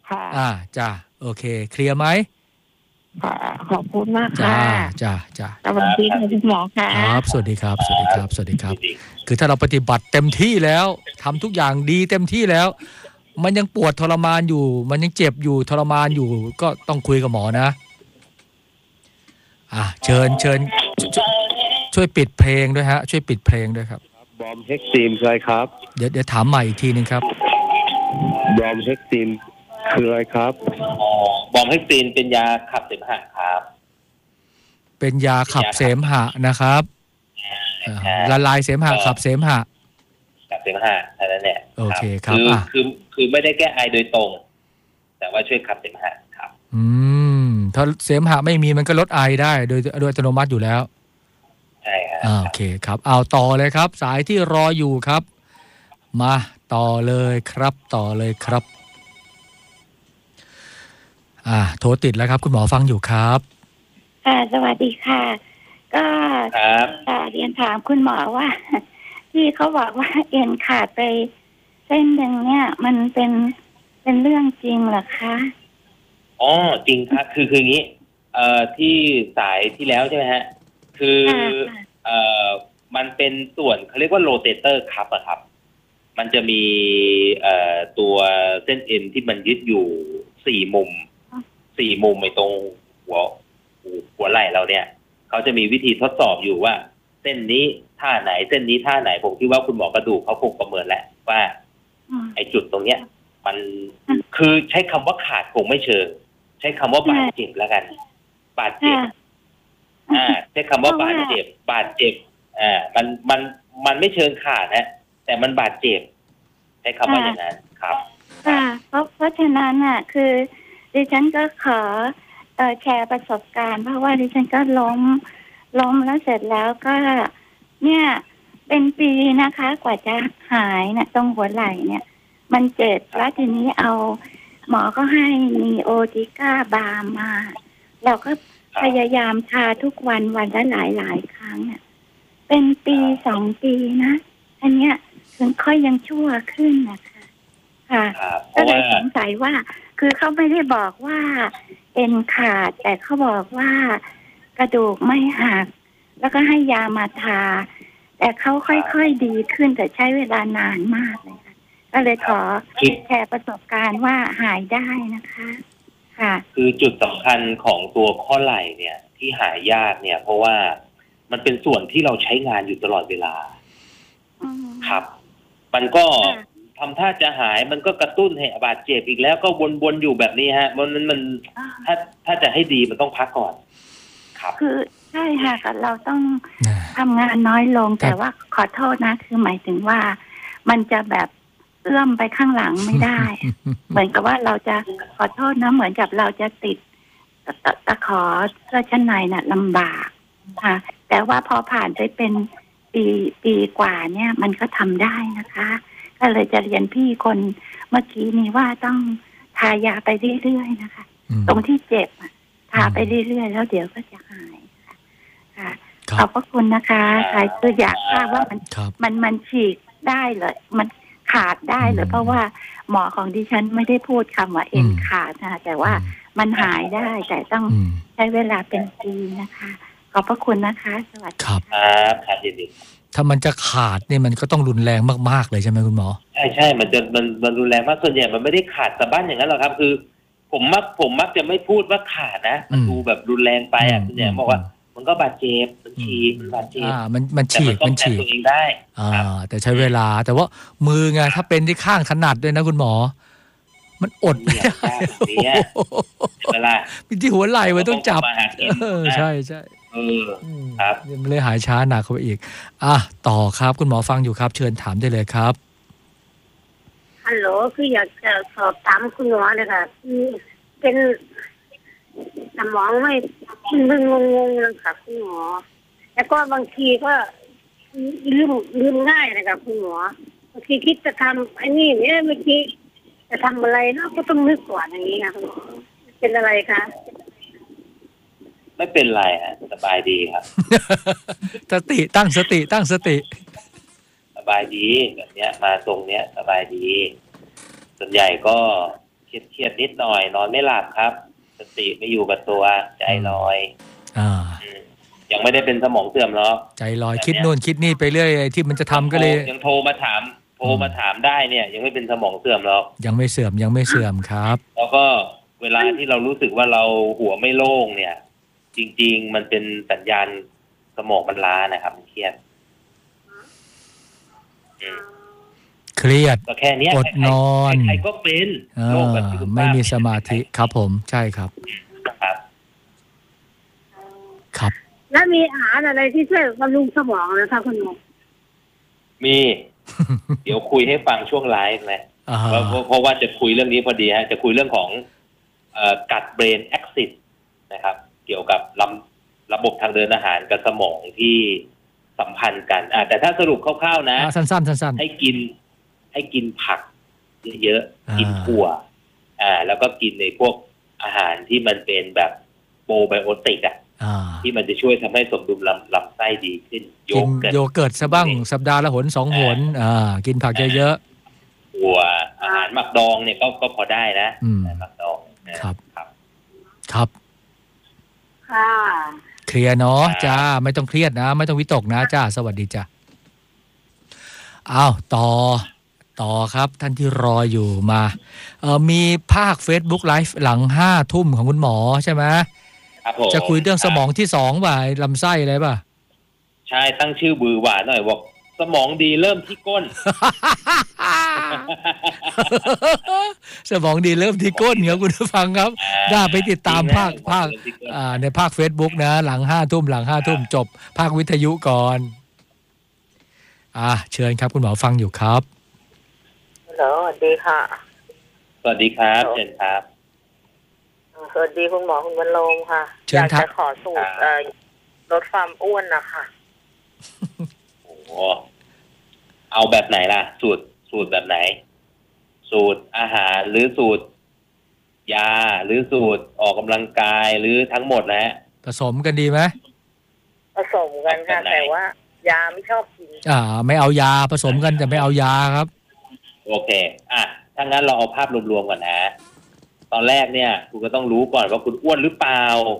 ค่ะจ้าโอเคเคลียร์ไหมค่ะขอบคุณมากจ้าค่ะจ้าสวัสดีค่ะคุณหมอค่ะครับสวัสดีครับคือถ้าเราปฏิบัติเต็มที่แล้วทำทุกอย่างดีเต็มที่แล้วมันยังปวดทรมานอยู่มันยังเจ็บอยู่ทรมานอยู่ก็ต้องคุยกับหมอนะเชิญช่วยปิดเพลงด้วยฮะช่วยปิดเพลงด้วยครับบอมเฮกซีมคืออะไรครับเดี๋ยวถามใหม่อีกทีนึงครับบอมเฮกซีมคืออะไรครับบอมเฮกซีนเป็นยาขับเสมหะครับเป็นยาขับเสมหะนะครับละลายเสมหะขับเสมหะขับเสมหะนั่นแหละโอเคครับคือไม่ได้แก้ไอโดยตรงแต่ว่าช่วยขับเสมหะครับถ้าเสมหะไม่มีมันก็ลดไอได้โดยอัตโนมัติอยู่แล้วใช่ครับโอเคครับเอาต่อเลยครับสายที่รออยู่ครับมาต่อเลยครับโทรติดแล้วครับคุณหมอฟังอยู่ครับค่ะสวัสดีค่ะก็เรียนถามคุณหมอว่าที่เขาบอกว่าเอ็นขาดไปเส้นหนึ่งเนี่ยมันเป็นเรื่องจริงเหรอคะจริงครับคืออย่างนี้ที่สายที่แล้วใช่ไหมฮะคือมันเป็นส่วนเขาเรียกว่าโรเตเตอร์คัพอะครับมันจะมีตัวเส้นเอ็นที่มันยึดอยู่4 มุมไอ้ตรงหัวไหล่เราเนี่ยเขาจะมีวิธีทดสอบอยู่ว่าเส้นนี้ท่าไหนเส้นนี้ท่าไหนผมคิดว่าคุณหมอกระดูกเขาคงประเมินแหละว่าไอ้จุดตรงเนี้ยมันคือใช้คำว่าขาดคงไม่เชิงใช้คำว่าบาดเจ็บแล้วกันบาดเจ็บใช้คำว่าบาดเจ็บมันไม่เชิงขาดนะแต่มันบาดเจ็บใช้คำว่าอย่างนั้นครับเพราะฉะนั้นน่ะคือดิฉันก็ขอแชร์ประสบการณ์เพราะว่าดิฉันก็ล้มแล้วเสร็จแล้วก็เนี่ยเป็นปีนะคะกว่าจะหายนะตรงหัวไหล่เนี่ยมันเจ็บแล้วทีนี้เอาหมอก็ให้มีโอติก้าบาร์มาเราก็พยายามทาทุกวันละหลายครั้งเนี่ยเป็นปี2 ปีนะอันเนี้ยถึงค่อยยังชั่วขึ้นนะคะค่ะก็เลยสงสัยว่าคือเขาไม่ได้บอกว่าเอ็นขาดแต่เขาบอกว่ากระดูกไม่หักแล้วก็ให้ยามาทาแต่เขาค่อยๆดีขึ้นแต่ใช้เวลานานมากเลยค่ะก็เลยขอแชร์ประสบการณ์ว่าหายได้นะคะค่ะคือจุดสำคัญของตัวข้อไหล่เนี่ยที่หายยากเนี่ยเพราะว่ามันเป็นส่วนที่เราใช้งานอยู่ตลอดเวลาครับมันก็ทำท่าจะหายมันก็กระตุ้นให้บาดเจ็บอีกแล้วก็วนๆอยู่แบบนี้ฮะมันถ้าจะให้ดีมันต้องพักก่อนครับคือใช่ค่ะเราต้องทำงานน้อยลงแต่ว่าขอโทษนะคือหมายถึงว่ามันจะแบบเอื้อมไปข้างหลังไม่ได้ เหมือนกับว่าเราจะขอโทษนะเหมือนกับเราจะติดตะขอเสื้อชั้นในน่ะลำบากค่ะแต่ว่าพอผ่านไปเป็นปีกว่าเนี่ยมันก็ทำได้นะคะก็เลยจะเรียนพี่คนเมื่อกี้นี้ว่าต้องทายาไปเรื่อยๆนะคะตรงที่เจ็บทาไปเรื่อยๆแล้วเดี๋ยวก็จะหายค่ะขอบพระคุณนะคะใครคืออยากทราบว่ามันฉีกได้เลยมันขาดได้เลยเพราะว่าหมอของดิฉันไม่ได้พูดคำว่าเอ็นขาดนะแต่ว่ามันหายได้แต่ต้องใช้เวลาเป็นปีนะคะขอบพระคุณนะคะสวัสดีครับครับดีถ้ามันจะขาดเนี่ยมันก็ต้องรุนแรงมากๆเลยใช่ไหมคุณหมอใช่มันรุนแรงมากส่วนใหญ่มันไม่ได้ขาดสะบั้นอย่างนั้นหรอกครับคือผมมักจะไม่พูดว่าขาดนะมันดูแบบรุนแรงไปส่วนใหญ่บอกว่ามันก็บาดเจ็บมันฉีกมันบาดเจ็บมันฉีกตัวเองได้แต่ใช้เวลาแต่ว่ามือไงถ้าเป็นที่ข้างถนัดด้วยนะคุณหมอมันอดไม่ได้เวลาเป็นที่หัวไหล่มันต้องจับใช่ครับมันเลยหายช้าหนักเข้าไปอีกต่อครับคุณหมอฟังอยู่ครับเชิญถามได้เลยครับฮัลโหลคืออยากจะสอบถามคุณหมอเลยค่ะเป็นสมองไม่มึนงงเลยค่ะคุณหมอแล้วก็บางทีก็ลืมง่ายนะครับคุณหมอบางทีคิดจะทำไอ้นี่เนี่ยเมื่อกี้จะทำอะไรเนาะก็ต้องนึกก่อนอย่างนี้ค่ะคุณหมอเป็นอะไรคะไม่เป็นไรฮะสบายดีครับตั้งสติสบายดีแบบเนี้ยมาตรงเนี้ยสบายดีส่วนใหญ่ก็เครียดนิดหน่อยนอนไม่หลับครับสติไม่อยู่กับตัวใจลอยยังไม่ได้เป็นสมองเสื่อมหรอกใจลอยคิดนู่นคิดนี่ไปเรื่อยที่มันจะทำก็เลยยังโทรมาถามได้เนี่ยยังไม่เป็นสมองเสื่อมหรอกยังไม่เสื่อมครับแล้วก็เวลาที่เรารู้สึกว่าเราหัวไม่โล่งเนี่ยจริงๆมันเป็นสัญญาณสมองมันล้านะครับเครียดก็แค่นี้อดนอนใครก็เป็นโรคแบบไม่มีสมาธิครับผมใช่ครับครับแล้วมีอาหารอะไรที่ช่วยบำรุงสมองนะคะคุณหมอมี เดี๋ยวคุยให้ฟังช่วงไลฟ์นะเพราะว่าจะคุยเรื่องนี้พอดีฮะจะคุยเรื่องของกัดเบรนแอคซิสนะครับเกี่ยวกับระบบทางเดินอาหารกับสมองที่สัมพันธ์กันแต่ถ้าสรุปคร่าวๆนะสั้นให้กินผักเยอะๆกินถั่วแล้วก็กินในพวกอาหารที่มันเป็นแบบโปรไบโอติกที่มันจะช่วยทำให้สมดุลลำไส้ดีขึ้นโยเกิร์ตซะบ้างสัปดาห์ละหน2 หนกินผักเยอะๆถั่วอาหารหมักดองเนี่ยก็พอได้นะหมักดองครับค่ะเคลียร์เนาะจ้าไม่ต้องเครียดนะไม่ต้องวิตกนะจ้าสวัสดีจ้าอ้าวต่อครับท่านที่รออยู่มามีภาค Facebook Live หลัง 5 ทุ่มของคุณหมอใช่ไหมจะคุยเรื่องสมองที่2ป่ะลำไส้อะไรป่ะใช่ตั้งชื่อบือหวานหน่อยบอกสมองดีเริ่มที่ก้นสมองดีเริ่มที่ก้นครับคุณผู้ฟังครับได้ไปติดตามภาคในภาค Facebook นะหลัง 5 ทุ่มจบภาควิทยุก่อนเชิญครับคุณหมอฟังอยู่ครับสวัสดีค่ะสวัสดีครับเชิญครับสวัสดีคุณหมอคุณบรรลงค่ะอยากจะขอสูตรลดความอ้วนนะคะโอ้เอาแบบไหนล่ะสูตรแบบไหนสูตรอาหารหรือสูตรยาหรือสูตรออกกำลังกายหรือทั้งหมดนะผสมกันดีไหมผสมกันค่ะแต่ว่ายาไม่ชอบกินไม่เอายาผสมกันแต่ไม่เอายาครับโอเคถ้างั้นเราเอาภาพรวมๆก่อนนะตอนแรกเนี่ยคุณก็ต้องรู้ก่อนว่าคุณอ้วนหรือเปล่า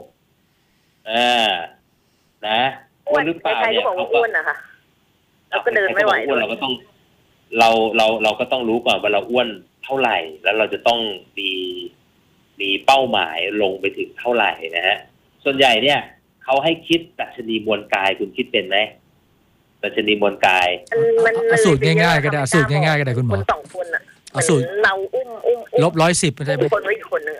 นะอ้วนหรือเปล่าเนี่ยเขาก็อ้วนนะคะเราก็เดินไม่ไหวเราก็ต้องเราก็ต้องรู้ก่อนว่าเราอ้วนเท่าไหร่แล้วเราจะต้องมีเป้าหมายลงไปถึงเท่าไหร่นะฮะส่วนใหญ่เนี่ยเขาให้คิดดัชนีมวลกายคุณคิดเป็นไหมดัชนีมวลกายสูตรง่ายๆก็ได้สูตรง่ายๆก็ได้คุณหมอ 2 คนสูตรเราอุ้มลบ110ไม่ใช่ไหมคนไว้คนนึง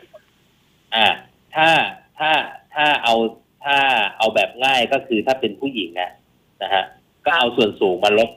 ถ้าเอาแบบง่ายก็คือถ้าเป็นผู้หญิงนะฮะก็เอาส่วนสูงมาลบ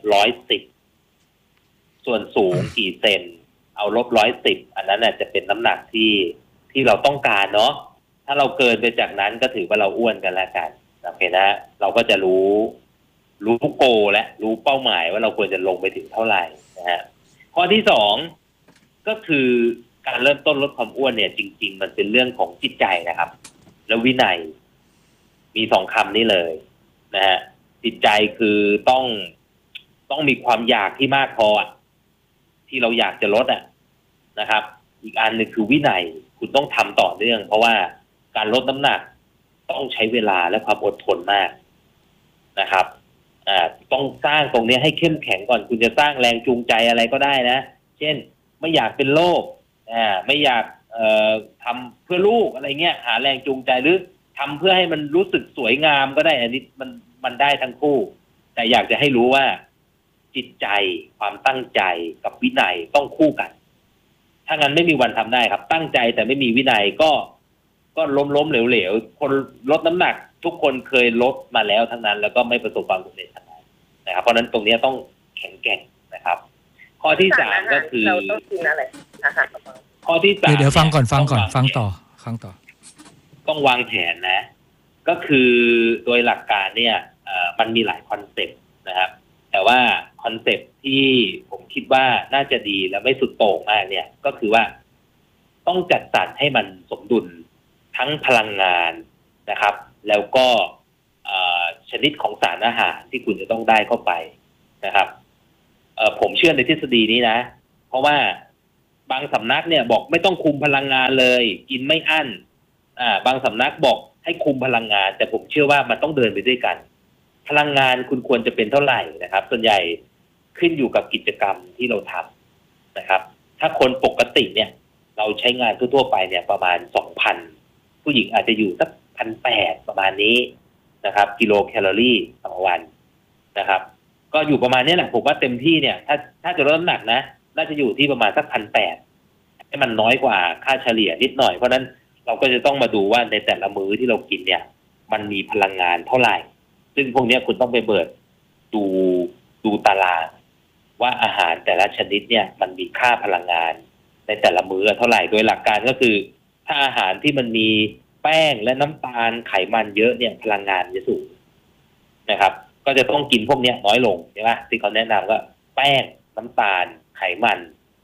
110ส่วนสูงกี่เซนเอาลบ110อันนั้นจะเป็นน้ำหนักที่เราต้องการเนาะถ้าเราเกินไปจากนั้นก็ถือว่าเราอ้วนกันแล้วกันโอเคนะเราก็จะรู้โกและรู้เป้าหมายว่าเราควรจะลงไปถึงเท่าไหร่นะฮะข้อที่2ก็คือการเริ่มต้นลดความอ้วนเนี่ยจริงๆมันเป็นเรื่องของจิตใจนะครับแล้ววินัยมี2 คำนี้เลยนะฮะจิตใจคือต้องมีความอยากที่มากพอที่เราอยากจะลดนะครับอีกอันนึงคือวินัยคุณต้องทำต่อเนื่องเพราะว่าการลดน้ำหนักต้องใช้เวลาและความอดทนมากนะครับต้องสร้างตรงนี้ให้เข้มแข็งก่อนคุณจะสร้างแรงจูงใจอะไรก็ได้นะเช่นไม่อยากเป็นโรคไม่อยากทำเพื่อลูกอะไรเงี้ยหาแรงจูงใจหรือทำเพื่อให้มันรู้สึกสวยงามก็ได้อันนี้มันได้ทั้งคู่แต่อยากจะให้รู้ว่าจิตใจความตั้งใจกับวินัยต้องคู่กันถ้างั้นไม่มีวันทำได้ครับตั้งใจแต่ไม่มีวินัยก็ล้มเหลวคนลดน้ำหนักทุกคนเคยลดมาแล้วทั้งนั้นแล้วก็ไม่ประสบความสำเร็จทั้งนั้นนะครับเพราะนั้นตรงนี้ต้องแข็งแกร่งนะครับข้อที่3ก็คือเราต้องกินอะไรนะคะข้อที่3 เดี๋ยวฟังต่อต้องวางแผนนะก็คือโดยหลักการเนี่ยมันมีหลายคอนเซ็ปต์นะครับแต่ว่าคอนเซ็ปต์ที่ผมคิดว่าน่าจะดีและไม่สุดโต่งมากเนี่ยก็คือว่าต้องจัดสรรให้มันสมดุลทั้งพลังงานนะครับแล้วก็ชนิดของสารอาหารที่คุณจะต้องได้เข้าไปนะครับผมเชื่อในทฤษฎีนี้นะเพราะว่าบางสำนักเนี่ยบอกไม่ต้องคุมพลังงานเลยกินไม่อั้นบางสำนักบอกให้คุมพลังงานแต่ผมเชื่อว่ามันต้องเดินไปด้วยกันพลังงานคุณควรจะเป็นเท่าไหร่นะครับส่วนใหญ่ขึ้นอยู่กับกิจกรรมที่เราทำนะครับถ้าคนปกติเนี่ยเราใช้งานทั่วๆไปเนี่ยประมาณ 2,000 ผู้หญิงอาจจะอยู่สัก 1,800 ประมาณนี้นะครับกิโลแคลอรี่ต่อวันนะครับก็อยู่ประมาณนี้แหละผมว่าเต็มที่เนี่ยถ้าจะลดน้ำหนักนะน่าจะอยู่ที่ประมาณสัก 1,800 ให้มันน้อยกว่าค่าเฉลี่ยนิดหน่อยเพราะนั้นเราก็จะต้องมาดูว่าในแต่ละมื้อที่เรากินเนี่ยมันมีพลังงานเท่าไหร่ซึ่งพวกนี้คุณต้องไปเปิดดูตารางว่าอาหารแต่ละชนิดเนี่ยมันมีค่าพลังงานในแต่ละมื้อเท่าไหร่โดยหลักการก็คือถ้าอาหารที่มันมีแป้งและน้ำตาลไขมันเยอะเนี่ยพลังงานจะสูงนะครับก็จะต้องกินพวกนี้น้อยลงใช่ไหมที่เขาแนะนำก็แป้งน้ำตาลไขมัน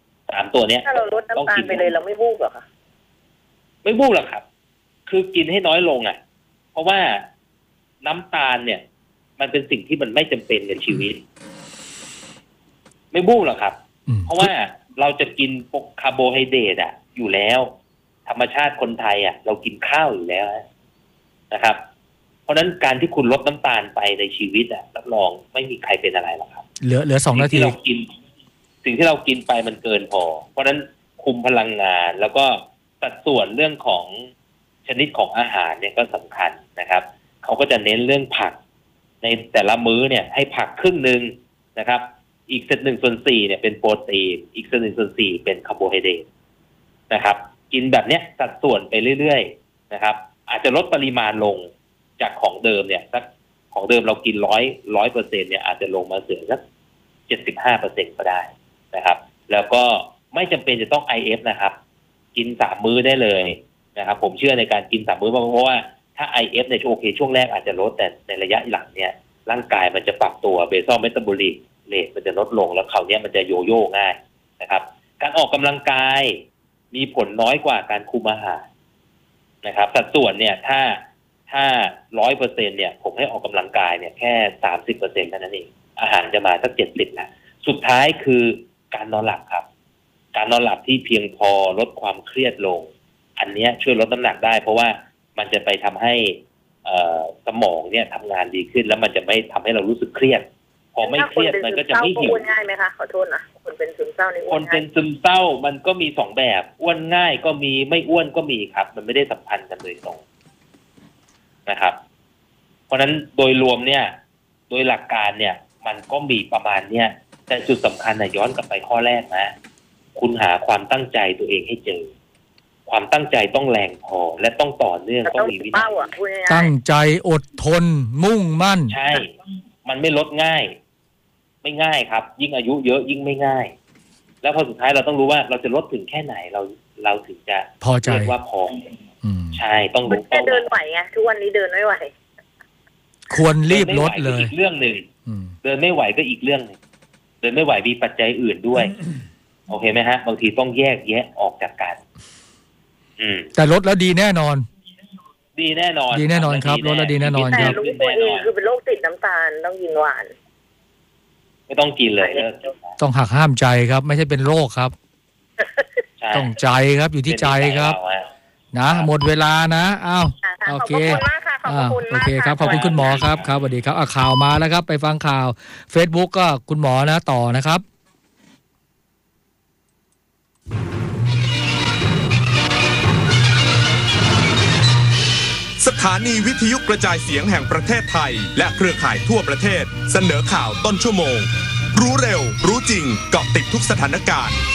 3ตัวเนี้ยถ้าเราลดน้ำตาลไปเลยเราไม่บูบหรอคะไม่บูบหรอกครับคือกินให้น้อยลงเพราะว่าน้ำตาลเนี่ยมันเป็นสิ่งที่มันไม่จำเป็นในชีวิตไม่บูบหรอกครับเพราะว่าเราจะกินคาร์โบไฮเดรตอยู่แล้วธรรมชาติคนไทยเรากินข้าวอยู่แล้วนะครับเพราะฉะนั้นการที่คุณลดน้ำตาลไปในชีวิตรับรองไม่มีใครเป็นอะไรหรอกครับเหลือ2 นาทีสิ่งที่เรากินไปมันเกินพอเพราะฉะนั้นคุมพลังงานแล้วก็สัดส่วนเรื่องของชนิดของอาหารเนี่ยก็สำคัญนะครับเขาก็จะเน้นเรื่องผักในแต่ละมื้อเนี่ยให้ผักครึ่งนึงนะครับอีก1/4เนี่ยเป็นโปรตีนอีก1/4เป็นคาร์โบไฮเดรตนะครับกินแบบเนี้ยสัดส่วนไปเรื่อยๆนะครับอาจจะลดปริมาณลงจากของเดิมเนี่ยสักของเดิมเรากิน100% เนี่ยอาจจะลงมาเหลือสัก 75% ก็ได้นะครับแล้วก็ไม่จำเป็นจะต้อง IF นะครับกิน3มื้อได้เลยนะครับผมเชื่อในการกิน3มื้อเพราะว่าถ้า IF เนี่ยโอเคช่วงแรกอาจจะลดแต่ในระยะหลังเนี่ยร่างกายมันจะปรับตัวเบซอลเมตาบอลิกเรทมันจะลดลงแล้วคราวนี้มันจะโยโย่ง่ายนะครับการออกกำลังกายมีผลน้อยกว่าการคุมอาหารนะครับสัดส่วนเนี่ยถ้า 100% เนี่ยผมให้ออกกำลังกายเนี่ยแค่ 30% เท่านั้นเองอาหารจะมาสัก 70% นะสุดท้ายคือการนอนหลับครับการนอนหลับที่เพียงพอลดความเครียดลงอันนี้ช่วยลดน้ำหนักได้เพราะว่ามันจะไปทำให้สมองเนี่ยทำงานดีขึ้นแล้วมันจะไม่ทำให้เรารู้สึกเครียดพอไม่เครียดมันก็จะไม่หิวอ้วนง่ายไหมคะขอโทษนะคนเป็นซึมเศร้านี่คนเป็นซึมเศร้ามันก็มี2แบบอ้วนง่ายก็มีไม่อ้วนก็มีครับมันไม่ได้สัมพันธ์กันโดยตรงนะครับเพราะฉะนั้นโดยรวมเนี่ยโดยหลักการเนี่ยมันก็มีประมาณเนี้ยแต่จุดสำคัญย้อนกลับไปข้อแรกนะคุณหาความตั้งใจตัวเองให้เจอความตั้งใจต้องแรงพอและต้องต่อเนื่องต้องมีวินัยตั้งใจอดทนมุ่งมั่นใช่มันไม่ลดง่ายไม่ง่ายครับยิ่งอายุเยอะยิ่งไม่ง่ายแล้วพอสุดท้ายเราต้องรู้ว่าเราจะลดถึงแค่ไหนเราถึงจะพอใจว่าพอใช่ต้องรู้เดินไหวไงทุกวันนี้เดินไม่ไหวควรรีบลดเลยอีกเรื่องนึงเดินไม่ไหวก็อีกเรื่องนึงเดินไม่ไหวมีปัจจัยอื่นด้วยโอเคไหมฮะบางทีต้องแยกแยะออกจากกันแต่ลดแล้วดีแน่นอนดีแน่นอนครับลดแล้วดีแน่นอนครับแต่รู้ตัวเองคือเป็นโรคติดน้ำตาลต้องกินหวานไม่ต้องกินเลยต้องหักห้ามใจครับไม่ใช่เป็นโรคครับต้องใจครับอยู่ที่ใจครับนะหมดเวลานะอ้าวโอเคโอเคครับขอบคุณคุณหมอครับครับสวัสดีครับข่าวมาแล้วครับไปฟังข่าว Facebook ก็คุณหมอนะต่อนะครับสถานีวิทยุกระจายเสียงแห่งประเทศไทยและเครือข่ายทั่วประเทศเสนอข่าวต้นชั่วโมงรู้เร็วรู้จริงเกาะติดทุกสถานการณ์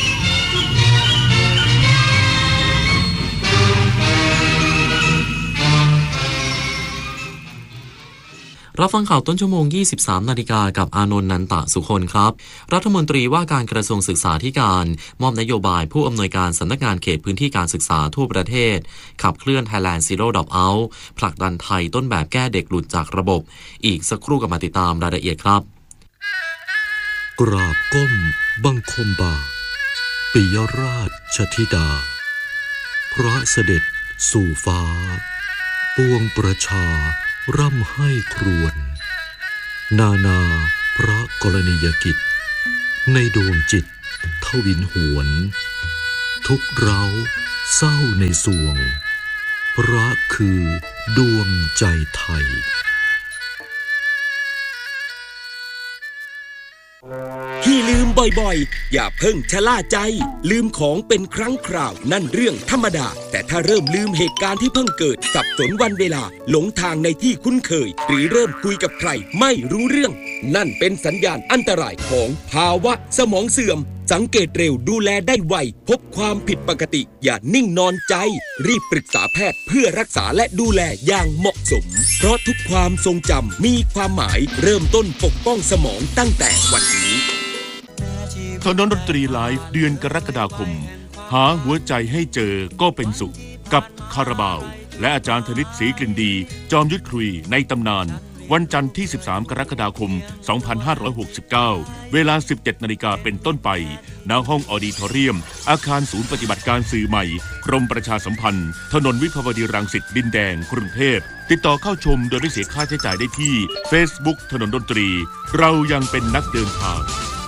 รับฟังข่าวต้นชั่วโมง 23 นาฬิกากับอานนท์ นันตะสุคนครับรัฐมนตรีว่าการกระทรวงศึกษาธิการมอบนโยบายผู้อำนวยการสำนักงานเขตพื้นที่การศึกษาทั่วประเทศขับเคลื่อน Thailand Zero Dropout ผลักดันไทยต้นแบบแก้เด็กหลุดจากระบบอีกสักครู่กับมาติดตามรายละเอียดครับกราบก้มบังคมบาทปิยราชธิดาพระเสด็จสู่ฟ้าปวงประชาร่ำให้ครวญนาพระกรณียกิจในดวงจิตทวินหวนทุกข์เร้าเศร้าในสวงพระคือดวงใจไทยที่ลืมบ่อยๆอย่าเพิ่งชะล่าใจลืมของเป็นครั้งคราวนั่นเรื่องธรรมดาแต่ถ้าเริ่มลืมเหตุการณ์ที่เพิ่งเกิดสับสนวันเวลาหลงทางในที่คุ้นเคยหรือเริ่มคุยกับใครไม่รู้เรื่องนั่นเป็นสัญญาณอันตรายของภาวะสมองเสื่อมสังเกตเร็วดูแลได้ไวพบความผิดปกติอย่านิ่งนอนใจรีบปรึกษาแพทย์เพื่อรักษาและดูแลอย่างเหมาะสมเพราะทุกความทรงจำมีความหมายเริ่มต้นปกป้องสมองตั้งแต่วันนี้ถนนดนตรีไลฟ์เดือนกรกฎาคมหาหัวใจให้เจอก็เป็นสุขกับคาราบาวและอาจารย์ธนิตศรีกลิ่นดีจอมยุทธคุยในตำนานวันจันทร์ที่13กรกฎาคม2569เวลา 17:00 น.เป็นต้นไปณห้องออดิทอเรียมอาคารศูนย์ปฏิบัติการสื่อใหม่กรมประชาสัมพันธ์ถนนวิภาวดีรังสิตดินแดงกรุงเทพติดต่อเข้าชมโดยไม่เสียค่าใช้จ่ายได้ที่ Facebook ถนนดนตรีเรายังเป็นนักเดินทาง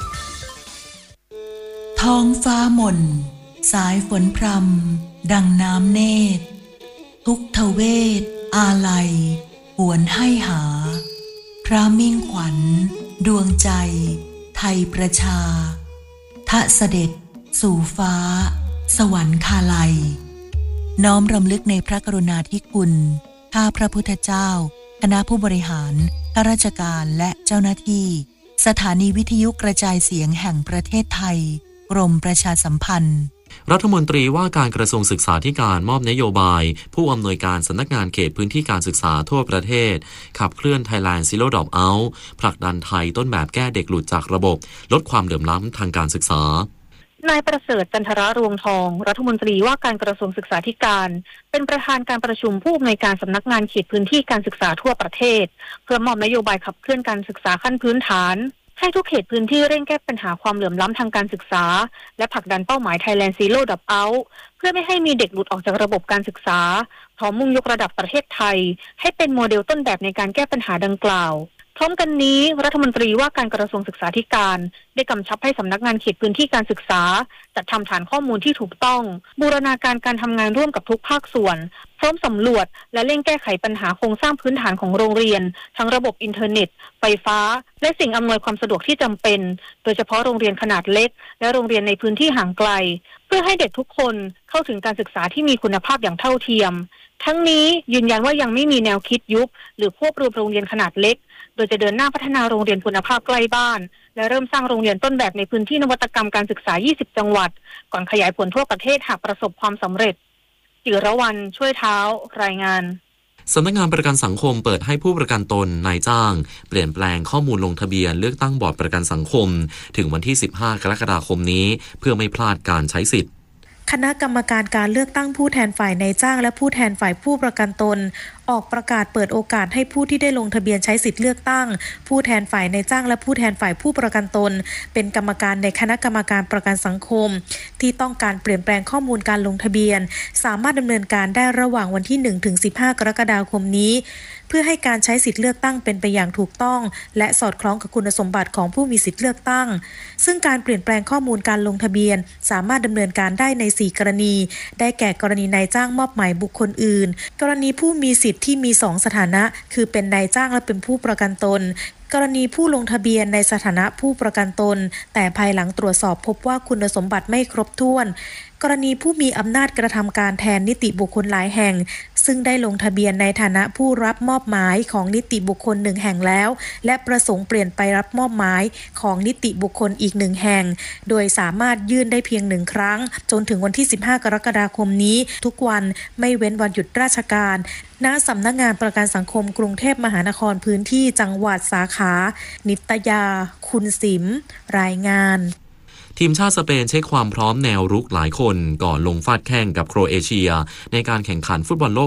ท้องฟ้ามนสายฝนพรำดังน้ำเนตรทุกทเวทอาลัยหวนให้หาพระมิ่งขวัญดวงใจไทยประชาทะเสด็จสู่ฟ้าสวรรคาลัยน้อมรำลึกในพระกรุณาธิคุณข้าพระพุทธเจ้าคณะผู้บริหารข้าราชการและเจ้าหน้าที่สถานีวิทยุกระจายเสียงแห่งประเทศไทยกรมประชาสัมพันธ์รัฐมนตรีว่าการกระทรวงศึกษาธิการมอบนโยบายผู้อำนวยการสำนักงานเขตพื้นที่การศึกษาทั่วประเทศขับเคลื่อน Thailand Zero Dropout ผลักดันไทยต้นแบบแก้เด็กหลุดจากระบบลดความเหลื่อมล้ำทางการศึกษานายประเสริฐจันทรรวงทองรัฐมนตรีว่าการกระทรวงศึกษาธิการเป็นประธานการประชุมผู้อำนวยการสำนักงานเขตพื้นที่การศึกษาทั่วประเทศเพื่อมอบนโยบายขับเคลื่อนการศึกษาขั้นพื้นฐานให้ทุกเขตพื้นที่เร่งแก้ปัญหาความเหลื่อมล้ำทางการศึกษาและผลักดันเป้าหมาย Thailand Zero Dropout เพื่อไม่ให้มีเด็กหลุดออกจากระบบการศึกษาพร้อมมุ่งยกระดับประเทศไทยให้เป็นโมเดลต้นแบบในการแก้ปัญหาดังกล่าวพร้อมกันนี้รัฐมนตรีว่าการกระทรวงศึกษาธิการได้กำชับให้สำนักงานเขตพื้นที่การศึกษาจัดทำฐานข้อมูลที่ถูกต้องบูรณาการการทำงานร่วมกับทุกภาคส่วนพร้อมสำรวจและเร่งแก้ไขปัญหาโครงสร้างพื้นฐานของโรงเรียนทั้งระบบอินเทอร์เน็ตไฟฟ้าและสิ่งอำนวยความสะดวกที่จำเป็นโดยเฉพาะโรงเรียนขนาดเล็กและโรงเรียนในพื้นที่ห่างไกลเพื่อให้เด็กทุกคนเข้าถึงการศึกษาที่มีคุณภาพอย่างเท่าเทียมทั้งนี้ยืนยันว่ายังไม่มีแนวคิดยุบหรือควบรวมโรงเรียนขนาดเล็กโดยจะเดินหน้าพัฒนาโรงเรียนคุณภาพใกล้บ้านและเริ่มสร้างโรงเรียนต้นแบบในพื้นที่นวัตกรรมการศึกษา 20 จังหวัดก่อนขยายผลทั่วประเทศหากประสบความสำเร็จจิรวรรณช่วยเท้ารายงานสำนักงานประกันสังคมเปิดให้ผู้ประกันตนนายจ้างเปลี่ยนแปลงข้อมูลลงทะเบียนเลือกตั้งบอร์ดประกันสังคมถึงวันที่ 15 กรกฎาคมนี้เพื่อไม่พลาดการใช้สิทธิ์คณะกรรมการการเลือกตั้งผู้แทนฝ่ายนายจ้างและผู้แทนฝ่ายผู้ประกันตนออกประกาศเปิดโอกาสให้ผู้ที่ได้ลงทะเบียนใช้สิทธิ์เลือกตั้งผู้แทนฝ่ายนายจ้างและผู้แทนฝ่ายผู้ประกันตนเป็นกรรมการในคณะกรรมการประกันสังคมที่ต้องการเปลี่ยนแปลงข้อมูลการลงทะเบียนสามารถดำเนินการได้ระหว่างวันที่ 1-15 กรกฎาคมนี้เพื่อให้การใช้สิทธิ์เลือกตั้งเป็นไปอย่างถูกต้องและสอดคล้องกับคุณสมบัติของผู้มีสิทธิ์เลือกตั้งซึ่งการเปลี่ยนแปลงข้อมูลการลงทะเบียนสามารถดำเนินการได้ใน 4 กรณีได้แก่กรณีนายจ้างมอบหมายบุคคลอื่นกรณีผู้มีสิทธิ์ที่มี2 สถานะคือเป็นนายจ้างและเป็นผู้ประกันตนกรณีผู้ลงทะเบียนในสถานะผู้ประกันตนแต่ภายหลังตรวจสอบพบว่าคุณสมบัติไม่ครบถ้วนกรณีผู้มีอำนาจกระทำการแทนนิติบุคคลหลายแห่งซึ่งได้ลงทะเบียนในฐานะผู้รับมอบหมายของนิติบุคคล1 แห่งแล้วและประสงค์เปลี่ยนไปรับมอบหมายของนิติบุคคลอีก1 แห่งโดยสามารถยื่นได้เพียง1 ครั้งจนถึงวันที่ 15 กรกฎาคมนี้ทุกวันไม่เว้นวันหยุดราชการณสำนักงานประกันสังคมกรุงเทพมหานครพื้นที่จังหวัดสาขานิตยาคุณสิมรายงานทีมชาติสเปนเช็คความพร้อมแนวรุกหลายคนก่อนลงฟาดแข่งกับโครเอเชียในการแข่งขันฟุตบอลโลก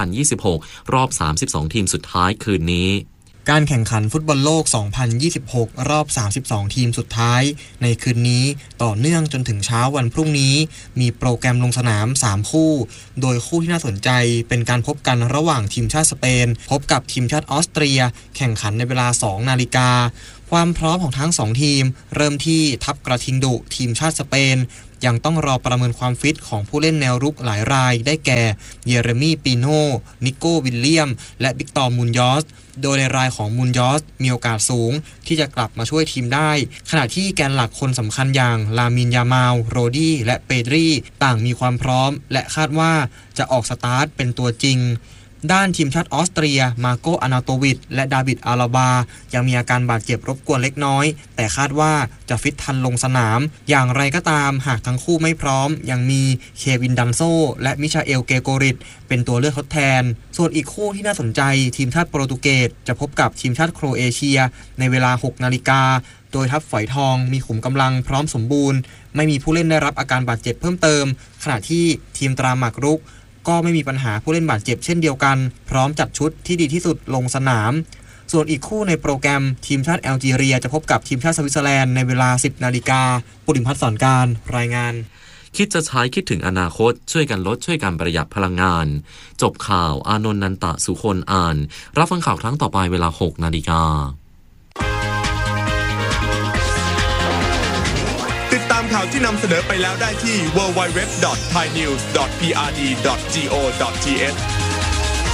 2026 รอบ 32 ทีมสุดท้ายคืนนี้การแข่งขันฟุตบอลโลก 2026 รอบ 32 ทีมสุดท้ายในคืนนี้ต่อเนื่องจนถึงเช้าวันพรุ่งนี้มีโปรแกรมลงสนาม 3 คู่โดยคู่ที่น่าสนใจเป็นการพบกันระหว่างทีมชาติสเปนพบกับทีมชาติออสเตรียแข่งขันในเวลา 2 นาฬิกาความพร้อมของทั้ง2ทีมเริ่มที่ทัพกระทิงดุทีมชาติสเปนยังต้องรอประเมินความฟิตของผู้เล่นแนวรุกหลายรายได้แก่เยเรมีปีโน่นิโก้วิลเลียมและวิกตอร์มูนยอสโดยในรายของมูนยอสมีโอกาสสูงที่จะกลับมาช่วยทีมได้ขณะที่แกนหลักคนสำคัญอย่างลามินยามาลโรดี้และเปดรีต่างมีความพร้อมและคาดว่าจะออกสตาร์ทเป็นตัวจริงด้านทีมชาติออสเตรียมาโกอานาโตวิชและดาวิดอาลาบายังมีอาการบาดเจ็บรบกวนเล็กน้อยแต่คาดว่าจะฟิตทันลงสนามอย่างไรก็ตามหากทั้งคู่ไม่พร้อมยังมีเควินดันโซและมิชาเอลเกโกริตเป็นตัวเลือกทดแทนส่วนอีกคู่ที่น่าสนใจทีมชาติโปรตุเกสจะพบกับทีมชาติโครเอเชียในเวลา 6 นาฬิกาโดยทัพฝอยทองมีขุมกำลังพร้อมสมบูรณ์ไม่มีผู้เล่นได้รับอาการบาดเจ็บเพิ่มเติมขณะที่ทีมตราหมากรุกก็ไม่มีปัญหาผู้เล่นบาดเจ็บเช่นเดียวกันพร้อมจัดชุดที่ดีที่สุดลงสนามส่วนอีกคู่ในโปรแกรมทีมชาติแอลจีเรียจะพบกับทีมชาติสวิตเซอร์แลนด์ในเวลา 10 นาฬิกาปุริมพัฒน์สอนการรายงานคิดจะใช้คิดถึงอนาคตช่วยกันลดช่วยกันประหยัดพลังงานจบข่าวอานนท์นันตะสุคนอ่านรับฟังข่าวครั้งต่อไปเวลา 6 นาฬิกาติดตามข่าวที่นำเสนอไปแล้วได้ที่ www.thainews.prd.go.th